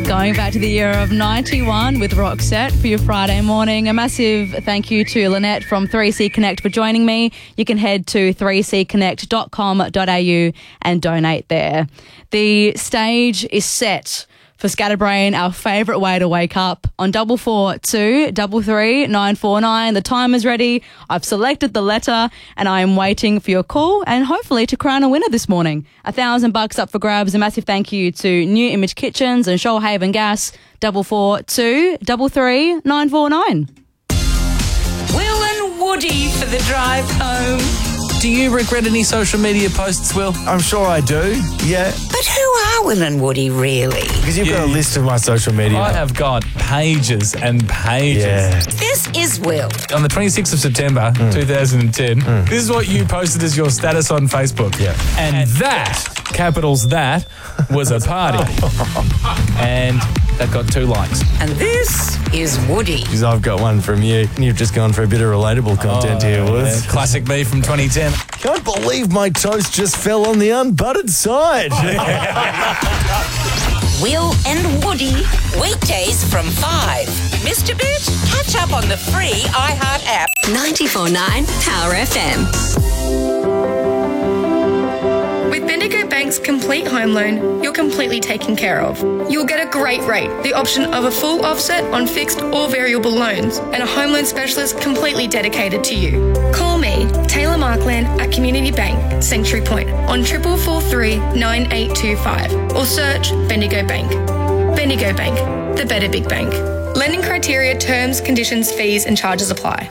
Going back to the year of 91 with Roxette for your Friday morning. A massive thank you to Lynette from 3C Connect for joining me. You can head to 3cconnect.com.au and donate there. The stage is set for Scatterbrain, our favourite way to wake up, on 442 33 949. The time is ready. I've selected the letter and I am waiting for your call and hopefully to crown a winner this morning. $1,000 up for grabs. A massive thank you to New Image Kitchens and Shoalhaven Gas. 442 33 949. Will and Woody for the drive home. Do you regret any social media posts, Will? I'm sure I do, yeah. But who are Will and Woody really? Because you've got a list of my social media. I have got pages and pages. Yeah. This is Will. On the 26th of September, 2010, this is what you posted as your status on Facebook. Yeah. And that, capitals that, was a party. And that got 2 likes. And this is Woody. Because I've got one from you. You've just gone for a bit of relatable content here, Woods. Yeah, classic me from 2010. Can't believe my toast just fell on the unbuttered side. Will and Woody, weekdays from 5. Mr. Bitch, catch up on the free iHeart app. 94.9 Power FM. With Bendigo Bank's complete home loan, you're completely taken care of. You'll get a great rate, the option of a full offset on fixed or variable loans, and a home loan specialist completely dedicated to you. Call me, Taylor Markland at Community Bank, Sanctuary Point, on 4443 9825, or search Bendigo Bank. Bendigo Bank, the better big bank. Lending criteria, terms, conditions, fees and charges apply.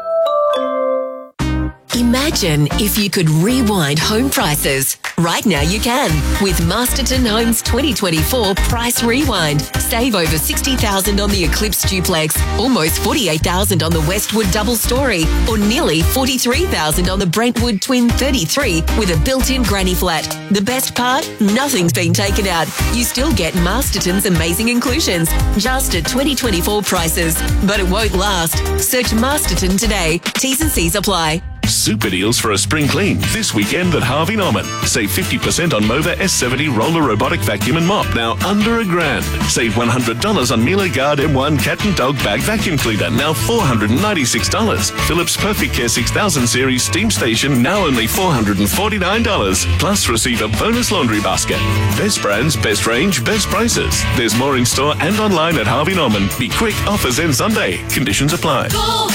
Imagine if you could rewind home prices. Right now you can with Masterton Homes 2024 Price Rewind. Save over $60,000 on the Eclipse Duplex, almost $48,000 on the Westwood Double Story, or nearly $43,000 on the Brentwood Twin 33 with a built-in granny flat. The best part? Nothing's been taken out. You still get Masterton's amazing inclusions, just at 2024 prices. But it won't last. Search Masterton today. T's and C's apply. Super deals for a spring clean this weekend at Harvey Norman. Save 50% on Mova S70 roller robotic vacuum and mop, now under $1,000. Save $100 on Miele Guard M1 cat and dog bag vacuum cleaner, now $496. Philips Perfect Care 6000 series steam station, now only $449. Plus receive a bonus laundry basket. Best brands, best range, best prices. There's more in store and online at Harvey Norman. Be quick, offers end Sunday. Conditions apply.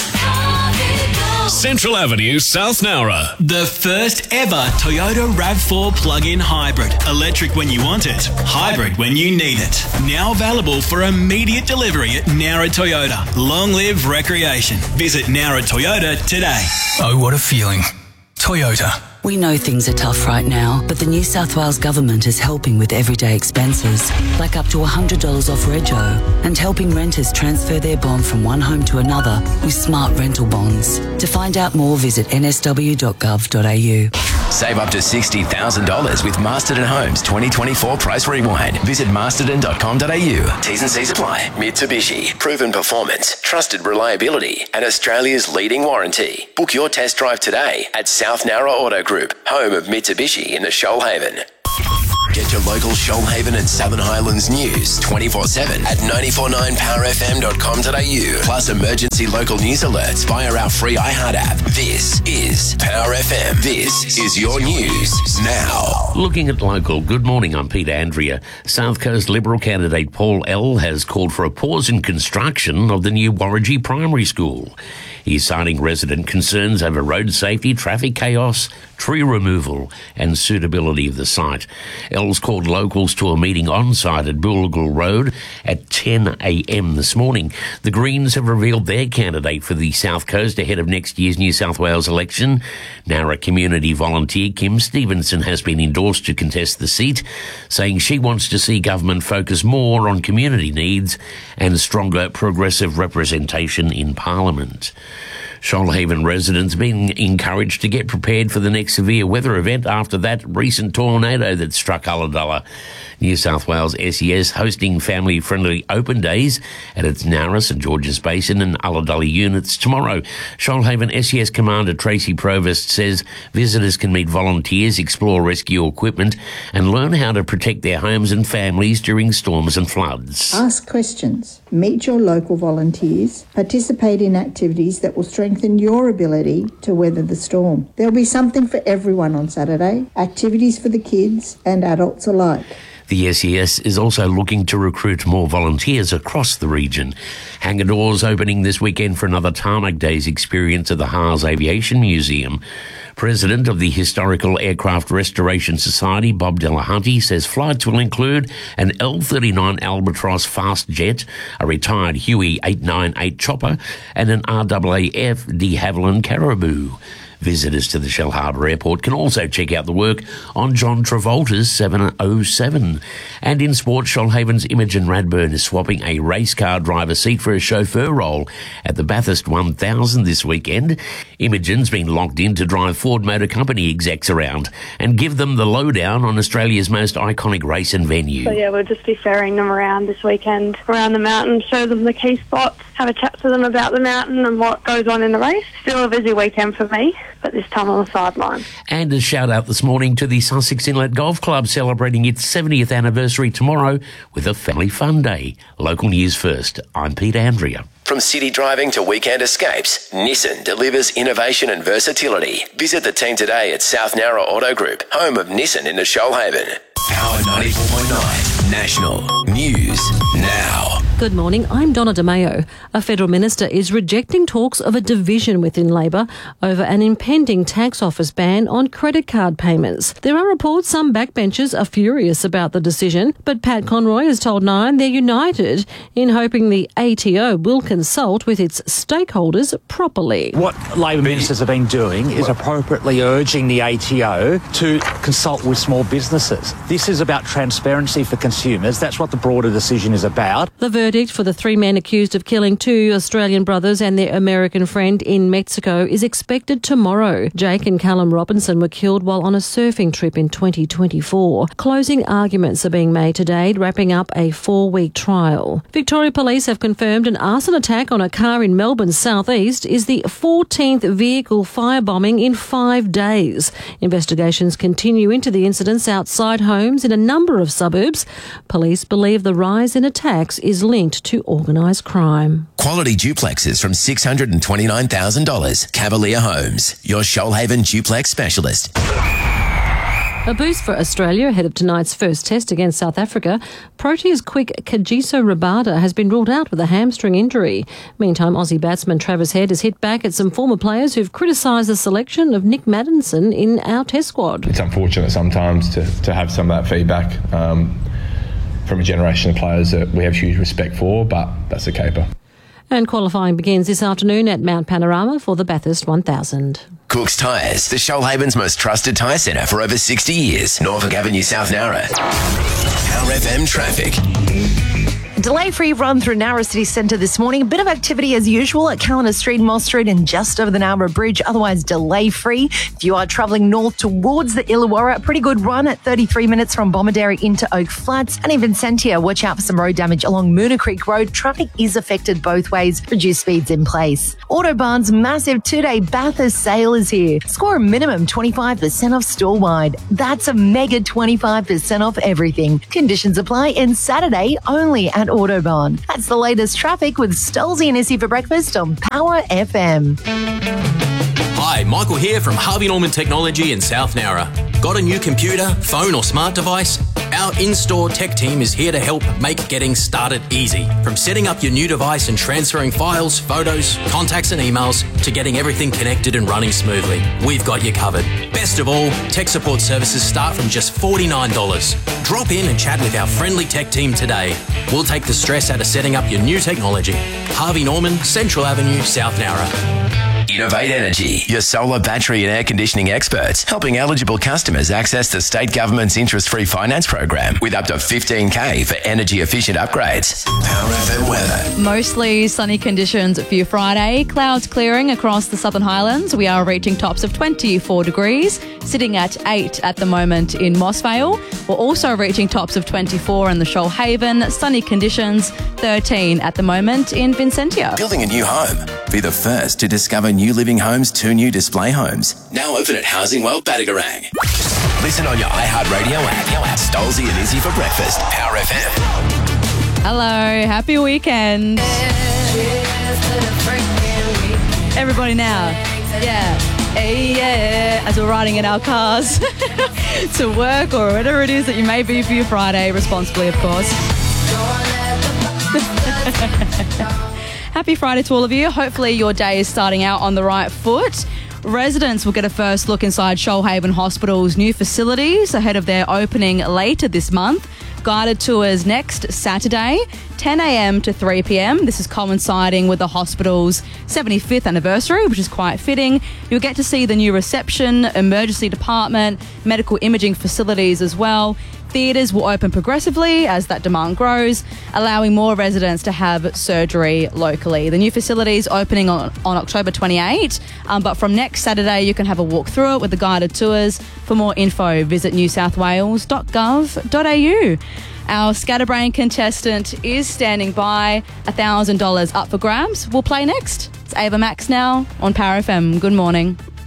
Central Avenue, South Nowra. The first ever Toyota RAV4 plug-in hybrid. Electric when you want it, hybrid when you need it. Now available for immediate delivery at Nowra Toyota. Long live recreation. Visit Nowra Toyota today. Oh, what a feeling. Toyota. We know things are tough right now, but the New South Wales Government is helping with everyday expenses, like up to $100 off rego, and helping renters transfer their bond from one home to another with smart rental bonds. To find out more, visit nsw.gov.au. Save up to $60,000 with Masterton Homes 2024 Price Rewind. Visit masterton.com.au. T's and C's apply. Mitsubishi. Proven performance, trusted reliability, and Australia's leading warranty. Book your test drive today at South Nowra Auto Group, home of Mitsubishi in the Shoalhaven. Get your local Shoalhaven and Southern Highlands news 24/7 at 949powerfm.com.au. Plus emergency local news alerts via our free iHeart app. This is Power FM. This is your news now. Looking at local, good morning, I'm Peter Andrea. South Coast Liberal candidate Paul L has called for a pause in construction of the new Warragee Primary School. He's citing resident concerns over road safety, traffic chaos, tree removal and suitability of the site. Els called locals to a meeting on-site at Boolagul Road at 10 a.m. this morning. The Greens have revealed their candidate for the South Coast ahead of next year's New South Wales election. Nowra community volunteer Kim Stevenson has been endorsed to contest the seat, saying she wants to see government focus more on community needs and stronger progressive representation in Parliament. Shoalhaven residents being encouraged to get prepared for the next severe weather event after that recent tornado that struck Ulladulla. New South Wales SES hosting family-friendly open days at its Nowra, St George's Basin and Ulladulla units tomorrow. Shoalhaven SES Commander Tracy Provost says visitors can meet volunteers, explore rescue equipment and learn how to protect their homes and families during storms and floods. Ask questions, meet your local volunteers, participate in activities that will strengthen your ability to weather the storm. There'll be something for everyone on Saturday, activities for the kids and adults alike. The SES is also looking to recruit more volunteers across the region. Hangar doors opening this weekend for another Tarmac Days experience at the Haas Aviation Museum. President of the Historical Aircraft Restoration Society, Bob Delahunty, says flights will include an L-39 Albatross fast jet, a retired Huey 898 chopper, and an RAAF de Havilland Caribou. Visitors to the Shellharbour Airport can also check out the work on John Travolta's 707. And in sport, Shoalhaven's Imogen Radburn is swapping a race car driver seat for a chauffeur role at the Bathurst 1000 this weekend. Imogen's been locked in to drive Ford Motor Company execs around and give them the lowdown on Australia's most iconic race and venue. So yeah, we'll just be ferrying them around this weekend, around the mountain, show them the key spots, have a chat to them about the mountain and what goes on in the race. Still a busy weekend for me, but this time on the sideline. And a shout out this morning to the Sussex Inlet Golf Club celebrating its 70th anniversary tomorrow with a family fun day. Local news first. I'm Pete Andrea. From city driving to weekend escapes, Nissan delivers innovation and versatility. Visit the team today at South Nowra Auto Group, home of Nissan in the Shoalhaven. Power 94.9 National News Now. Good morning, I'm Donna DeMayo. A federal minister is rejecting talks of a division within Labor over an impending tax office ban on credit card payments. There are reports some backbenchers are furious about the decision, but Pat Conroy has told Nine they're united in hoping the ATO will consult with its stakeholders properly. What Labor ministers have been doing is appropriately urging the ATO to consult with small businesses. This is about transparency for consumers. That's what the broader decision is about. The verdict for the three men accused of killing two Australian brothers and their American friend in Mexico is expected tomorrow. Jake and Callum Robinson were killed while on a surfing trip in 2024. Closing arguments are being made today, wrapping up a 4-week trial. Victoria Police have confirmed an arson attack on a car in Melbourne's southeast is the 14th vehicle firebombing in 5 days. Investigations continue into the incidents outside homes in a number of suburbs. Police believe the rise in attacks is linked to organised crime. Quality duplexes from $629,000. Cavalier Homes, your Shoalhaven duplex specialist. A boost for Australia ahead of tonight's first test against South Africa. Proteas quick Kagiso Rabada has been ruled out with a hamstring injury. Meantime, Aussie batsman Travis Head has hit back at some former players who've criticised the selection of Nick Maddinson in our test squad. It's unfortunate sometimes to have some of that feedback from a generation of players that we have huge respect for, but that's a caper. And qualifying begins this afternoon at Mount Panorama for the Bathurst 1000. Cook's Tyres, the Shoalhaven's most trusted tyre centre for over 60 years. Norfolk Avenue, South Nowra. Power FM traffic. Delay-free run through Nowra City Centre this morning. A bit of activity as usual at Callender Street, Moss Street and just over the Nowra Bridge. Otherwise delay-free. If you are travelling north towards the Illawarra, a pretty good run at 33 minutes from Bomaderry into Oak Flats. And in Vincentia, watch out for some road damage along Moona Creek Road. Traffic is affected both ways. Reduced speeds in place. Autobarn's massive 2-day Bathurst sale is here. Score a minimum 25% off store-wide. That's a mega 25% off everything. Conditions apply and Saturday only at Autobahn. That's the latest traffic with Stolzy and Issy for breakfast on Power FM. Hi, Michael here from Harvey Norman Technology in South Nowra. Got a new computer, phone or smart device? Our in-store tech team is here to help make getting started easy. From setting up your new device and transferring files, photos, contacts and emails to getting everything connected and running smoothly. We've got you covered. Best of all, tech support services start from just $49. Drop in and chat with our friendly tech team today. We'll take the stress out of setting up your new technology. Harvey Norman, Central Avenue, South Nowra. Innovate Energy, your solar, battery and air conditioning experts, helping eligible customers access the state government's interest-free finance program with up to $15,000 for energy-efficient upgrades. Power FM weather. Mostly sunny conditions for your Friday. Clouds clearing across the Southern Highlands. We are reaching tops of 24 degrees, sitting at 8 at the moment in Mossvale. We're also reaching tops of 24 in the Shoalhaven. Sunny conditions, 13 at the moment in Vincentia. Building a new home. Be the first to discover New Living Homes' 2 new display homes. Now open at Housing World Badagarang. Listen on your iHeartRadio app. Stolzy and Izzy for breakfast. Power FM. Hello, happy weekend. Everybody now. Yeah. Hey, yeah. As we're riding in our cars to work or whatever it is that you may be for your Friday, responsibly, of course. Happy Friday to all of you. Hopefully your day is starting out on the right foot. Residents will get a first look inside Shoalhaven Hospital's new facilities ahead of their opening later this month. Guided tours next Saturday, 10 a.m. to 3 p.m. This is coinciding with the hospital's 75th anniversary, which is quite fitting. You'll get to see the new reception, emergency department, medical imaging facilities as well. Theatres will open progressively as that demand grows, allowing more residents to have surgery locally. The new facility is opening on October 28, but from next Saturday you can have a walk through it with the guided tours. For more info, visit newsouthwales.gov.au. Our Scatterbrain contestant is standing by, $1,000 up for grabs. We'll play next. It's Ava Max now on Power FM. Good morning.